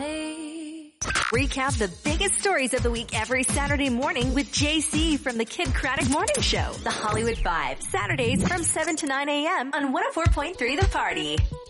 me. Recap the biggest stories of the week every Saturday morning with JC from the Kid Craddock Morning Show. The Hollywood Vibe. Saturdays from 7 to 9 a.m. on 104.3 The Party.